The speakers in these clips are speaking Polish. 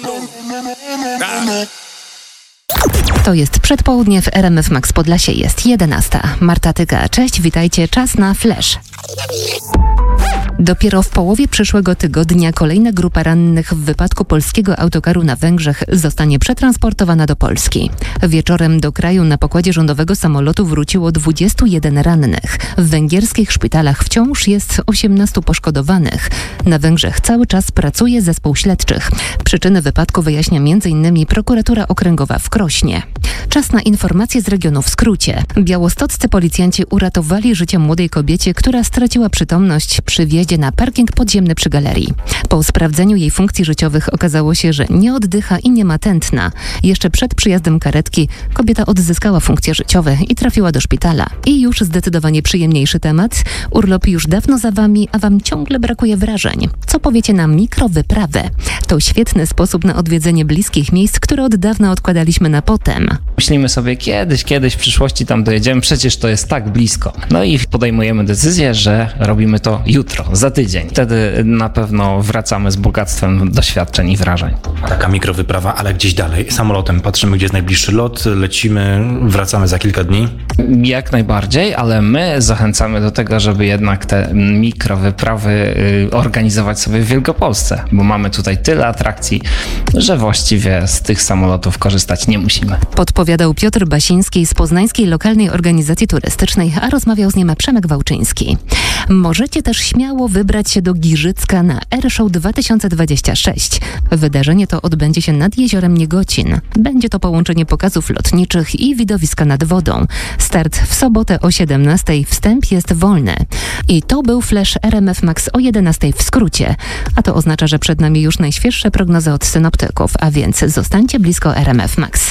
To jest przedpołudnie w RMF Max Podlasie, jest 11. Marta Tyga, cześć, witajcie, czas na Flash. Dopiero w połowie przyszłego tygodnia kolejna grupa rannych w wypadku polskiego autokaru na Węgrzech zostanie przetransportowana do Polski. Wieczorem do kraju na pokładzie rządowego samolotu wróciło 21 rannych. W węgierskich szpitalach wciąż jest 18 poszkodowanych. Na Węgrzech cały czas pracuje zespół śledczych. Przyczyny wypadku wyjaśnia m.in. prokuratura okręgowa w Krośnie. Czas na informacje z regionu w skrócie. Białostoccy policjanci uratowali życie młodej kobiecie, która straciła przytomność przy wjeździe na parking podziemny przy galerii. Po sprawdzeniu jej funkcji życiowych okazało się, że nie oddycha i nie ma tętna. Jeszcze przed przyjazdem karetki kobieta odzyskała funkcje życiowe i trafiła do szpitala. I już zdecydowanie przyjemniejszy temat. Urlop już dawno za wami, a wam ciągle brakuje wrażeń. Co powiecie na mikrowyprawę? To świetny sposób na odwiedzenie bliskich miejsc, które od dawna odkładaliśmy na potem. Myślimy sobie, kiedyś w przyszłości tam dojedziemy, przecież to jest tak blisko. No i podejmujemy decyzję, że robimy to jutro, za tydzień. Wtedy na pewno wracamy z bogactwem doświadczeń i wrażeń. Taka mikrowyprawa, ale gdzieś dalej. Samolotem patrzymy, gdzie jest najbliższy lot, lecimy, wracamy za kilka dni. Jak najbardziej, ale my zachęcamy do tego, żeby jednak te mikrowyprawy organizować sobie w Wielkopolsce, bo mamy tutaj tyle atrakcji, że właściwie z tych samolotów korzystać nie musimy. Podpowiadał Piotr Basiński z Poznańskiej Lokalnej Organizacji Turystycznej, a rozmawiał z nim Przemek Wałczyński. Możecie też śmiało wybrać się do Giżycka na Airshow 2026. Wydarzenie to odbędzie się nad jeziorem Niegocin. Będzie to połączenie pokazów lotniczych i widowiska nad wodą. Start w sobotę o 17:00, wstęp jest wolny. I to był Flash RMF Max o 11:00 w skrócie. A to oznacza, że przed nami już najświeższe prognozy od synoptyków, a więc zostańcie blisko RMF Max.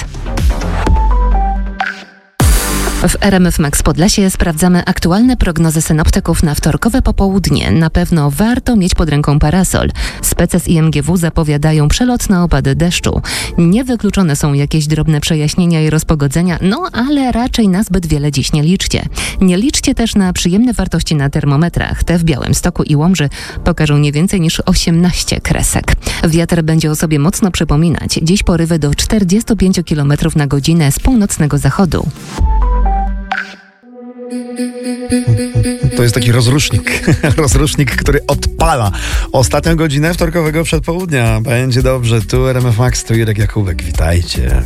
W RMF Max Podlasie sprawdzamy aktualne prognozy synoptyków na wtorkowe popołudnie. Na pewno warto mieć pod ręką parasol. Spece z IMGW zapowiadają przelotne opady deszczu. Niewykluczone są jakieś drobne przejaśnienia i rozpogodzenia, no ale raczej na zbyt wiele dziś nie liczcie. Nie liczcie też na przyjemne wartości na termometrach. Te w Białymstoku i Łomży pokażą nie więcej niż 18 kresek. Wiatr będzie o sobie mocno przypominać. Dziś porywy do 45 km na godzinę z północnego zachodu. To jest taki rozrusznik, który odpala ostatnią godzinę wtorkowego przedpołudnia. Będzie dobrze, tu RMF Max, tu Irek Jakubek, witajcie.